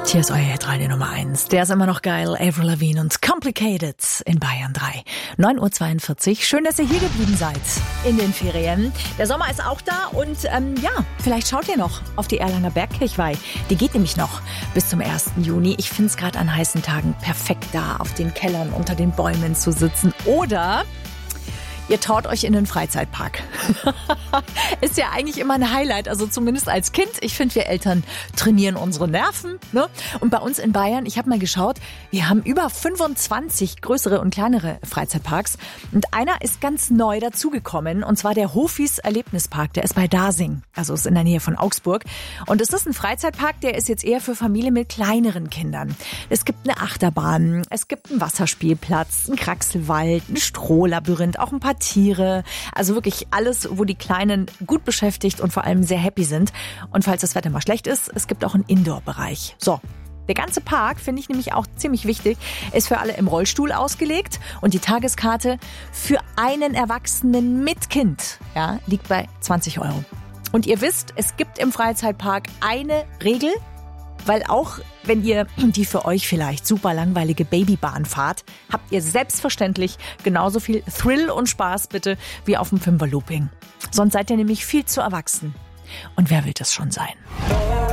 Hier ist euer Hitradio Nummer 1. Der ist immer noch geil. Avril Lavigne und Complicated in Bayern 3. 9:42 Uhr. Schön, dass ihr hier geblieben seid in den Ferien. Der Sommer ist auch da und vielleicht schaut ihr noch auf die Erlanger Bergkirchweih. Die geht nämlich noch bis zum 1. Juni. Ich finde es gerade an heißen Tagen perfekt, da auf den Kellern unter den Bäumen zu sitzen. Oder ihr traut euch in den Freizeitpark. Ist ja eigentlich immer ein Highlight, also zumindest als Kind. Ich finde, wir Eltern trainieren unsere Nerven. Ne? Und bei uns in Bayern, ich habe mal geschaut, wir haben über 25 größere und kleinere Freizeitparks. Und einer ist ganz neu dazugekommen, und zwar der Hofis Erlebnispark. Der ist bei Dasing, also ist in der Nähe von Augsburg. Und es ist ein Freizeitpark, der ist jetzt eher für Familien mit kleineren Kindern. Es gibt eine Achterbahn, es gibt einen Wasserspielplatz, einen Kraxelwald, ein Strohlabyrinth, auch ein paar Tiere, also wirklich alles, wo die Kleinen gut beschäftigt und vor allem sehr happy sind. Und falls das Wetter mal schlecht ist, es gibt auch einen Indoor-Bereich. So, der ganze Park, finde ich nämlich auch ziemlich wichtig, ist für alle im Rollstuhl ausgelegt und die Tageskarte für einen Erwachsenen mit Kind, ja, liegt bei 20 Euro. Und ihr wisst, es gibt im Freizeitpark eine Regel, weil auch wenn ihr die für euch vielleicht super langweilige Babybahn fahrt, habt ihr selbstverständlich genauso viel Thrill und Spaß bitte wie auf dem Fünfer-Looping. Sonst seid ihr nämlich viel zu erwachsen. Und wer will das schon sein?